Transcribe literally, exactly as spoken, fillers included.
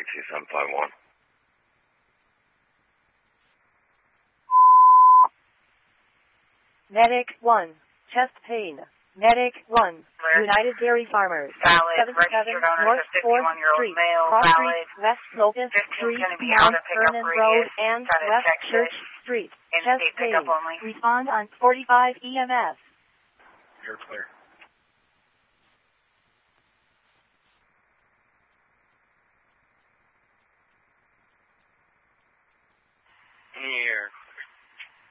two seven five one. Medic one, chest pain. Medic one, United Dairy Farmers, seventy-seven North fourth Street, Cross Street, West Locust Street, Mount Vernon Road, and West Church Street. Chest pain. Respond on forty-five E M S. You're clear. Here.